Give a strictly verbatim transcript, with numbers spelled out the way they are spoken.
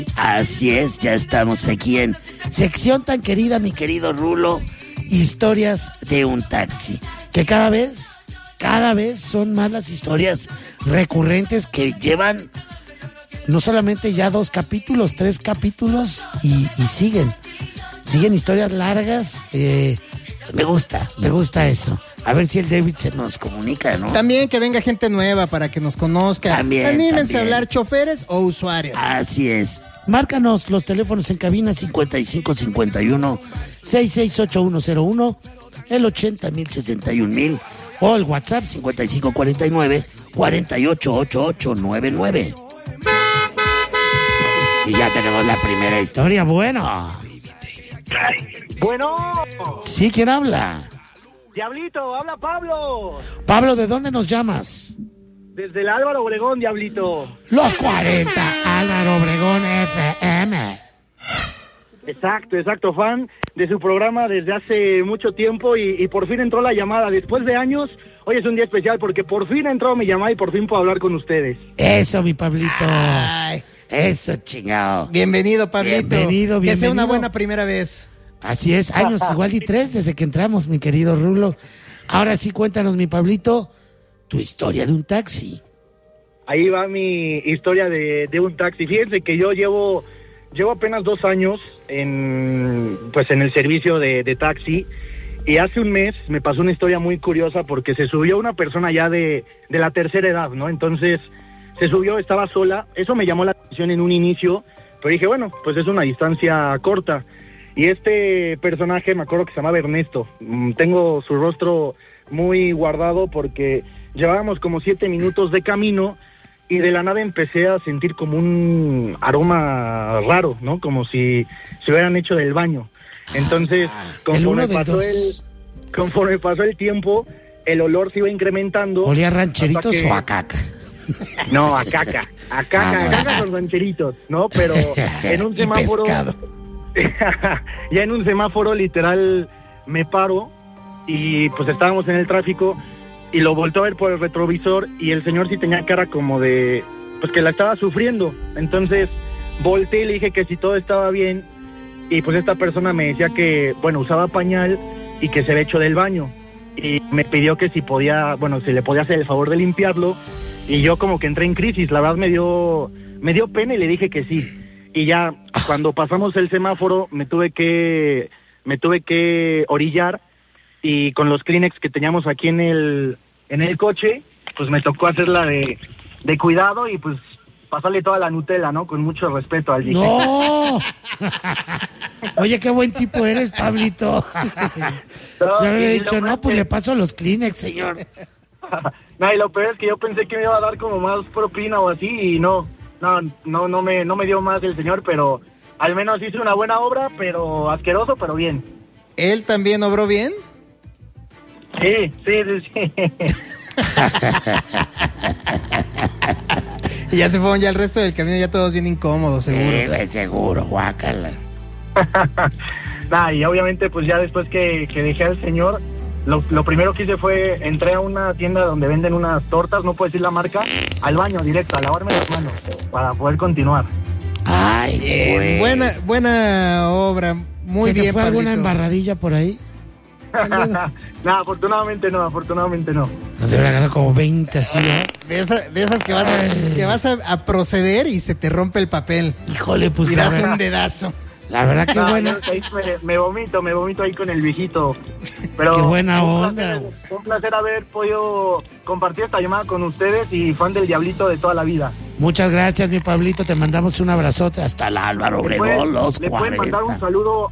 Así es, ya estamos aquí en sección tan querida, mi querido Rulo, historias de un taxi, que cada vez, cada vez son más las historias recurrentes que llevan no solamente ya dos capítulos, tres capítulos y, y siguen, siguen historias largas. Eh, me gusta, me gusta eso. A ver si el David se nos comunica, ¿no? También que venga gente nueva para que nos conozca. También, Anímense también. a hablar, choferes o usuarios. Así es. Márcanos los teléfonos en cabina cincuenta y cinco cincuenta y uno, sesenta y seis ochenta y uno cero uno, el ochenta mil sesenta y un mil o el WhatsApp cincuenta y cinco cuarenta y nueve, cuarenta y ocho ochenta y ocho noventa y nueve. Y ya tenemos la primera historia. Bueno. Bueno. Sí, ¿quién habla? Diablito, habla Pablo. Pablo, ¿de dónde nos llamas? Desde el Álvaro Obregón, Diablito. Los cuarenta, Álvaro Obregón F M. Exacto, exacto, fan de su programa desde hace mucho tiempo y, y por fin entró la llamada. Después de años, hoy es un día especial porque por fin entró mi llamada y por fin puedo hablar con ustedes. Eso, mi Pablito. Ay. Eso, chingado. Bienvenido, Pablito. Bienvenido, bienvenido. Que sea una buena primera vez. Así es, años igual y tres desde que entramos, mi querido Rulo. Ahora sí, cuéntanos, mi Pablito, tu historia de un taxi. Ahí va mi historia de, de un taxi. Fíjense que yo llevo llevo apenas dos años en pues en el servicio de, de taxi y hace un mes me pasó una historia muy curiosa porque se subió una persona ya de, de la tercera edad, ¿no? Entonces se subió, estaba sola. Eso me llamó la atención en un inicio, pero dije, bueno, pues es una distancia corta. Y este personaje, me acuerdo que se llamaba Ernesto. Tengo su rostro muy guardado porque llevábamos como siete minutos de camino y de la nada empecé a sentir como un aroma raro, ¿no? Como si se hubieran hecho del baño. Entonces, conforme pasó el, conforme pasó el tiempo, el olor se iba incrementando. ¿Olía a rancheritos que... o a caca? No, a caca. A caca, Ah, a caca con rancheritos, ¿no? Pero en un semáforo... ya en un semáforo literal me paro y pues estábamos en el tráfico y lo volteo a ver por el retrovisor y el señor sí tenía cara como de pues que la estaba sufriendo. Entonces volteé y le dije que si todo estaba bien y pues esta persona me decía que bueno, usaba pañal y que se había hecho del baño y me pidió que si podía, bueno, si le podía hacer el favor de limpiarlo y yo como que entré en crisis. La verdad me dio me dio pena y le dije que sí. Y ya cuando pasamos el semáforo me tuve que me tuve que orillar y con los Kleenex que teníamos aquí en el en el coche, pues me tocó hacerla de, de cuidado y pues pasarle toda la Nutella, ¿no? Con mucho respeto al dije. ¡No! Oye, qué buen tipo eres, Pablito. No, yo le he y dicho, lo no, pues que- le paso los Kleenex, señor. No, y lo peor es que yo pensé que me iba a dar como más propina o así y no, no, no, no me, no me dio más el señor, pero al menos hice una buena obra, pero asqueroso, pero bien. ¿Él también obró bien? Sí, sí, sí, sí. Y ya se fueron ya el resto del camino, ya todos bien incómodos, seguro. Sí, güey, seguro, guácala. Nah, y obviamente pues ya después que, que dejé al señor, lo, lo primero que hice fue, entré a una tienda donde venden unas tortas, no puedo decir la marca, al baño directo, a lavarme las manos, para poder continuar. Ay, Bien, güey. buena, buena obra, muy ¿Se te bien, fue alguna Pablito. embarradilla por ahí? No, afortunadamente no, afortunadamente no. No se van a agarrar como veinte así, ¿no? De, esa- de esas que vas, a, que vas a, a proceder y se te rompe el papel. Híjole, pues Y la das verdad, un dedazo. la verdad que No, buena. yo ahí me, me vomito, me vomito ahí con el viejito. Pero Qué buena un onda. placer, un placer haber podido compartir esta llamada con ustedes y fan del Diablito de toda la vida. Muchas gracias, mi Pablito. Te mandamos un abrazote hasta el Álvaro Le Obregón, pueden- los le pueden mandar un cuarenta. saludo